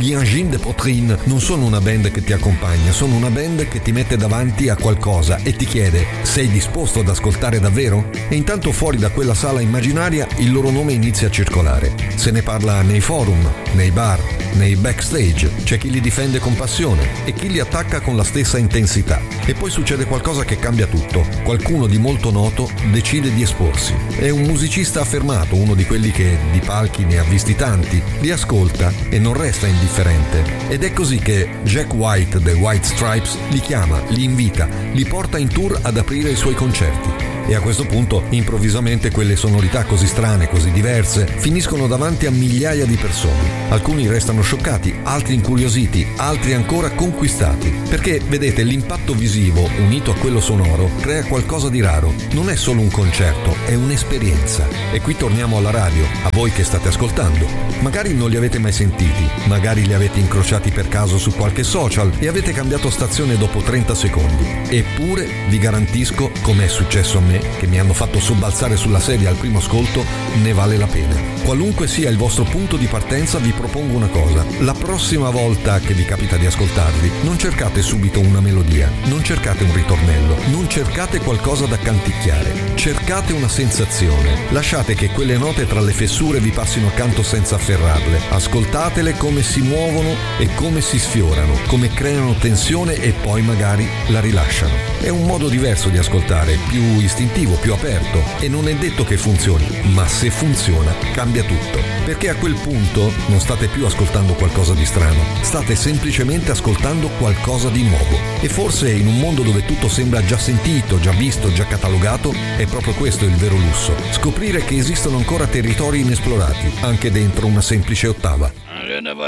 Gli Angines de Poitrine non sono una band che ti accompagna, sono una band che ti mette davanti a qualcosa e ti chiede: sei disposto ad ascoltare davvero? E intanto fuori da quella sala immaginaria il loro nome inizia a circolare. Se ne parla nei forum, nei bar, nei backstage. C'è chi li difende con passione e chi li attacca con la stessa intensità. E poi succede qualcosa che cambia tutto. Qualcuno di molto noto decide di esporsi. È un musicista affermato, uno di quelli che di palchi ne ha visti tanti, li ascolta e non resta indifferente. Ed è così che Jack White dei White Stripes li chiama, li invita, li porta in tour ad aprire i suoi concerti. E a questo punto, improvvisamente, quelle sonorità così strane, così diverse, finiscono davanti a migliaia di persone. Alcuni restano scioccati, altri incuriositi, altri ancora conquistati. Perché, vedete, l'impatto visivo, unito a quello sonoro, crea qualcosa di raro. Non è solo un concerto, è un'esperienza. E qui torniamo alla radio, a voi che state ascoltando. Magari non li avete mai sentiti, magari li avete incrociati per caso su qualche social e avete cambiato stazione dopo 30 secondi. Eppure, vi garantisco, come è successo a me, che mi hanno fatto sobbalzare sulla sedia al primo ascolto, ne vale la pena. Qualunque sia il vostro punto di partenza, vi propongo una cosa: la prossima volta che vi capita di ascoltarli, non cercate subito una melodia, non cercate un ritornello, non cercate qualcosa da canticchiare, cercate una sensazione. Lasciate che quelle note tra le fessure vi passino accanto senza afferrarle. Ascoltatele come si muovono e come si sfiorano, come creano tensione e poi magari la rilasciano. È un modo diverso di ascoltare, più istintivo, più aperto, e non è detto che funzioni, ma se funziona cambia tutto, perché a quel punto non state più ascoltando qualcosa di strano, state semplicemente ascoltando qualcosa di nuovo. E forse in un mondo dove tutto sembra già sentito, già visto, già catalogato, è proprio questo il vero lusso: scoprire che esistono ancora territori inesplorati anche dentro una semplice ottava.